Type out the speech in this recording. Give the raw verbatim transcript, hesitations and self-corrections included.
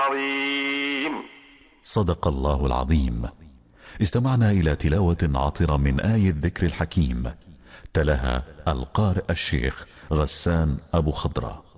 العظيم. صدق الله العظيم. استمعنا إلى تلاوة عطرة من آية الذكر الحكيم، تلاها القارئ الشيخ غسان أبو خضرة.